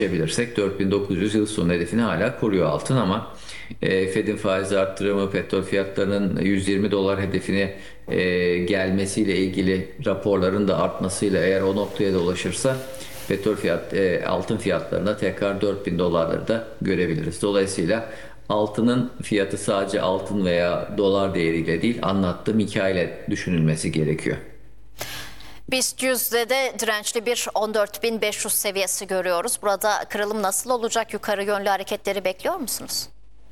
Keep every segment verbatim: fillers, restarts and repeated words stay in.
Bilirsek dört bin dokuz yüz yıl sonu hedefini hala koruyor altın ama e, Fed'in faiz arttırımı, petrol fiyatlarının yüz yirmi dolar hedefine e, gelmesiyle ilgili raporların da artmasıyla eğer o noktaya da ulaşırsa petrol fiyat, e, altın fiyatlarında tekrar dört bin dolarları da görebiliriz. Dolayısıyla altının fiyatı sadece altın veya dolar değeriyle değil, anlattığım hikayeyle düşünülmesi gerekiyor. BIST yüzde de dirençli bir on dört bin beş yüz seviyesi görüyoruz. Burada kırılım nasıl olacak? Yukarı yönlü hareketleri bekliyor musunuz?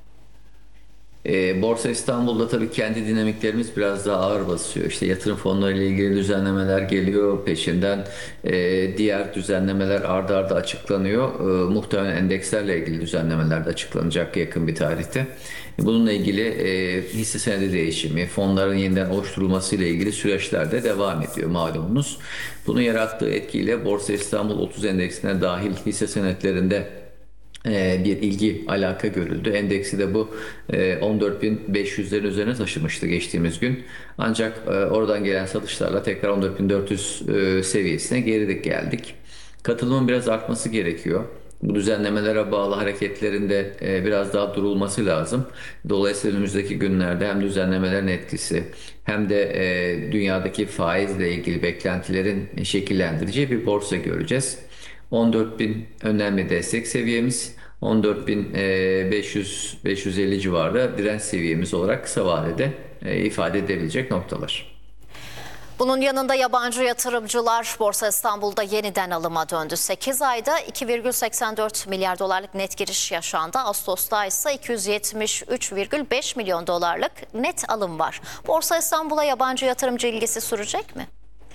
E, Borsa İstanbul'da tabii kendi dinamiklerimiz biraz daha ağır basıyor. İşte yatırım fonları ile ilgili düzenlemeler geliyor. Peşinden e, diğer düzenlemeler ardı ardı açıklanıyor. E, muhtemelen endekslerle ilgili düzenlemeler de açıklanacak yakın bir tarihte. Bununla ilgili e, hisse senedi değişimi, fonların yeniden oluşturulması ile ilgili süreçler de devam ediyor malumunuz. Bunun yarattığı etkiyle Borsa İstanbul otuz endeksine dahil hisse senetlerinde bir ilgi, alaka görüldü. Endeksi de bu on dört bin beş yüzlerin üzerine taşımıştı geçtiğimiz gün. Ancak oradan gelen satışlarla tekrar on dört bin dört yüz seviyesine geri geldik. Katılımın biraz artması gerekiyor. Bu düzenlemelere bağlı hareketlerinde biraz daha durulması lazım. Dolayısıyla önümüzdeki günlerde hem düzenlemelerin etkisi hem de dünyadaki faizle ilgili beklentilerin şekillendireceği bir borsa göreceğiz. on dört bin önemli destek seviyemiz, on dört bin beş yüz beş yüz elli civarı direnç seviyemiz olarak kısa vadede ifade edebilecek noktalar. Bunun yanında yabancı yatırımcılar Borsa İstanbul'da yeniden alıma döndü. sekiz ayda iki virgül seksen dört milyar dolarlık net giriş yaşandı. Ağustos'ta ise iki yüz yetmiş üç virgül beş milyon dolarlık net alım var. Borsa İstanbul'a yabancı yatırımcı ilgisi sürecek mi?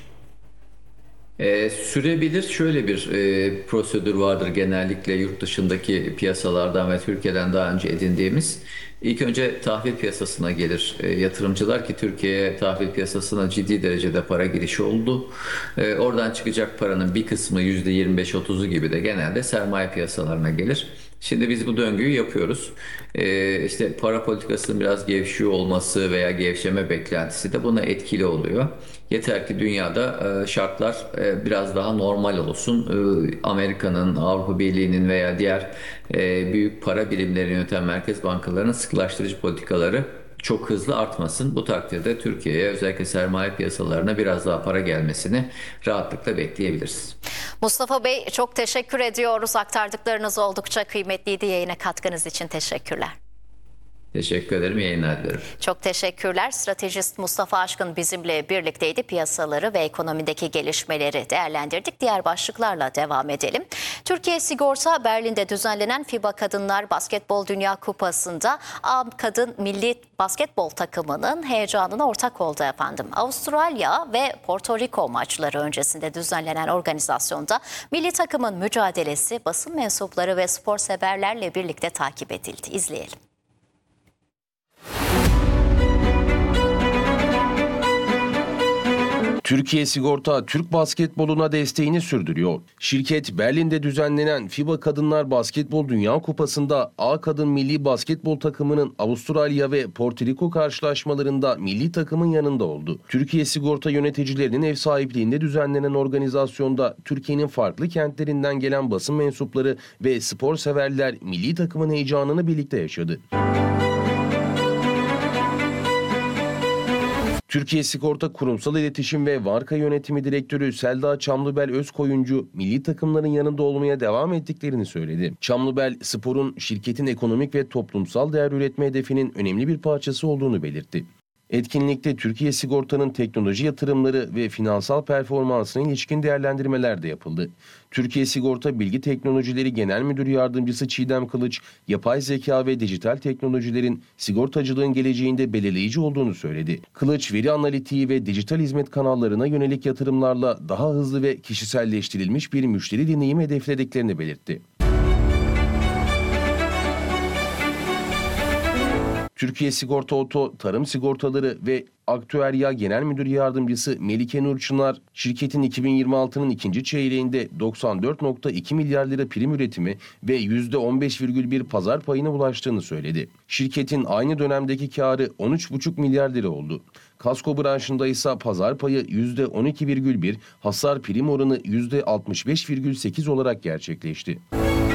E, sürebilir. Şöyle bir e, prosedür vardır genellikle yurt dışındaki piyasalardan ve Türkiye'den daha önce edindiğimiz. İlk önce tahvil piyasasına gelir e, yatırımcılar ki Türkiye'ye tahvil piyasasına ciddi derecede para girişi oldu. E, oradan çıkacak paranın bir kısmı yüzde yirmi beş otuzu gibi de genelde sermaye piyasalarına gelir. Şimdi biz bu döngüyü yapıyoruz. Ee, işte para politikasının biraz gevşiyor olması veya gevşeme beklentisi de buna etkili oluyor. Yeter ki dünyada e, şartlar e, biraz daha normal olsun. E, Amerika'nın, Avrupa Birliği'nin veya diğer e, büyük para birimlerini yöneten merkez bankalarının sıkılaştırıcı politikaları çok hızlı artmasın. Bu takdirde Türkiye'ye özellikle sermaye piyasalarına biraz daha para gelmesini rahatlıkla bekleyebiliriz. Mustafa Bey çok teşekkür ediyoruz. Aktardıklarınız oldukça kıymetliydi. Yayına katkınız için teşekkürler. Teşekkür ederim. Yayınlar dilerim. Çok teşekkürler. Stratejist Mustafa Aşkın bizimle birlikteydi. Piyasaları ve ekonomideki gelişmeleri değerlendirdik. Diğer başlıklarla devam edelim. Türkiye Sigorta Berlin'de düzenlenen FIBA Kadınlar Basketbol Dünya Kupası'nda A Kadın Milli Basketbol takımının heyecanına ortak oldu efendim. Avustralya ve Porto Rico maçları öncesinde düzenlenen organizasyonda milli takımın mücadelesi basın mensupları ve spor severlerle birlikte takip edildi. İzleyelim. Türkiye Sigorta Türk basketboluna desteğini sürdürüyor. Şirket Berlin'de düzenlenen FIBA Kadınlar Basketbol Dünya Kupası'nda A Kadın Milli Basketbol takımının Avustralya ve Porto Rico karşılaşmalarında milli takımın yanında oldu. Türkiye Sigorta yöneticilerinin ev sahipliğinde düzenlenen organizasyonda Türkiye'nin farklı kentlerinden gelen basın mensupları ve spor severler milli takımın heyecanını birlikte yaşadı. Türkiye Sigorta Kurumsal İletişim ve Varka Yönetimi Direktörü Selda Çamlıbel Özkoyuncu, milli takımların yanında olmaya devam ettiklerini söyledi. Çamlıbel, sporun şirketin ekonomik ve toplumsal değer üretme hedefinin önemli bir parçası olduğunu belirtti. Etkinlikte Türkiye Sigorta'nın teknoloji yatırımları ve finansal performansına ilişkin değerlendirmeler de yapıldı. Türkiye Sigorta Bilgi Teknolojileri Genel Müdür Yardımcısı Çiğdem Kılıç, yapay zeka ve dijital teknolojilerin sigortacılığın geleceğinde belirleyici olduğunu söyledi. Kılıç, veri analitiği ve dijital hizmet kanallarına yönelik yatırımlarla daha hızlı ve kişiselleştirilmiş bir müşteri deneyimi hedeflediklerini belirtti. Türkiye Sigorta Oto, Tarım Sigortaları ve Aktüerya Genel Müdür Yardımcısı Melike Nur Çınar, şirketin iki bin yirmi altının ikinci çeyreğinde doksan dört virgül iki milyar lira prim üretimi ve yüzde on beş virgül bir pazar payına ulaştığını söyledi. Şirketin aynı dönemdeki karı on üç virgül beş milyar lira oldu. Kasko branşında ise pazar payı yüzde on iki virgül bir, hasar prim oranı yüzde altmış beş virgül sekiz olarak gerçekleşti.